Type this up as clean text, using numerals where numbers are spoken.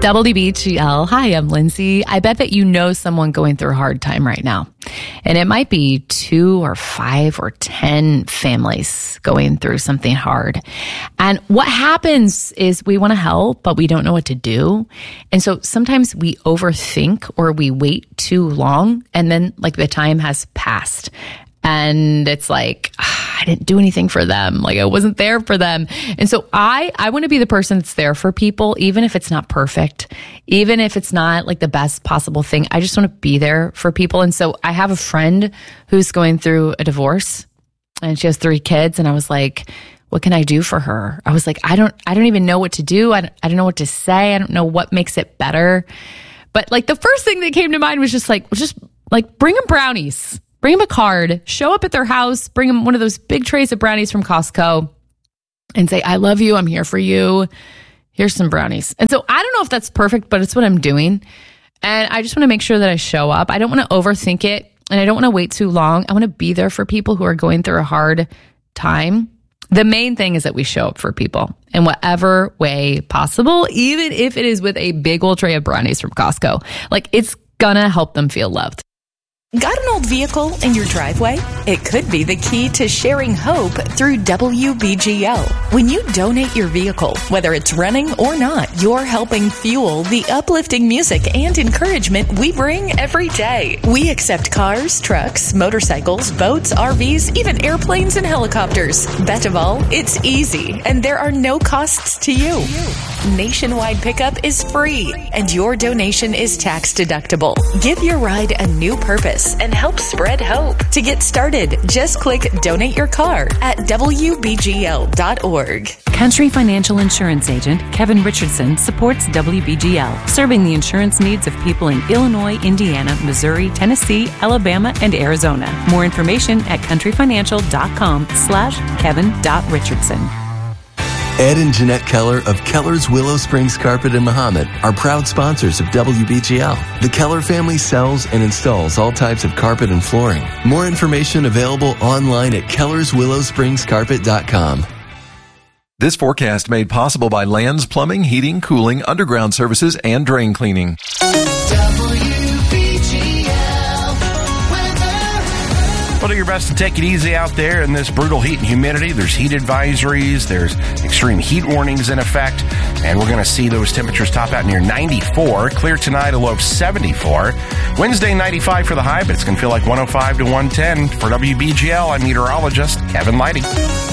WBGL. Hi, I'm Lindsay. I bet that you know someone going through a hard time right now. And it might be 2 or 5 or 10 families going through something hard. And what happens is we want to help, but we don't know what to do. And so sometimes we overthink or we wait too long. And then like the time has passed. And it's like, I didn't do anything for them. Like I wasn't there for them. And so I want to be the person that's there for people, even if it's not perfect, even if it's not like the best possible thing. I just want to be there for people. And so I have a friend who's going through a divorce and she has 3 kids. And I was like, what can I do for her? I was like, I don't even know what to do. I don't know what to say. I don't know what makes it better. But like the first thing that came to mind was just like bring them brownies. Bring them a card, show up at their house, bring them one of those big trays of brownies from Costco and say, I love you. I'm here for you. Here's some brownies. And so I don't know if that's perfect, but it's what I'm doing. And I just want to make sure that I show up. I don't want to overthink it and I don't want to wait too long. I want to be there for people who are going through a hard time. The main thing is that we show up for people in whatever way possible, even if it is with a big old tray of brownies from Costco. Like it's gonna help them feel loved. Got an old vehicle in your driveway? It could be the key to sharing hope through WBGL. When you donate your vehicle, whether it's running or not, you're helping fuel the uplifting music and encouragement we bring every day. We accept cars, trucks, motorcycles, boats, RVs, even airplanes and helicopters. Best of all, it's easy and there are no costs to you. Nationwide pickup is free and your donation is tax deductible. Give your ride a new purpose and help spread hope. To get started, just click Donate Your Car at WBGL.org. Country Financial Insurance Agent Kevin Richardson supports WBGL, serving the insurance needs of people in Illinois, Indiana, Missouri, Tennessee, Alabama, and Arizona. More information at countryfinancial.com/Kevin.Richardson. Ed and Jeanette Keller of Keller's Willow Springs Carpet in Mahomet are proud sponsors of WBGL. The Keller family sells and installs all types of carpet and flooring. More information available online at kellerswillowspringscarpet.com. This forecast made possible by Lands Plumbing, Heating, Cooling, Underground Services, and Drain Cleaning. Well, do your best to take it easy out there in this brutal heat and humidity. There's heat advisories. There's extreme heat warnings in effect. And we're going to see those temperatures top out near 94. Clear tonight, a low of 74. Wednesday, 95 for the high, but it's going to feel like 105 to 110. For WBGL, I'm meteorologist Kevin Leidy.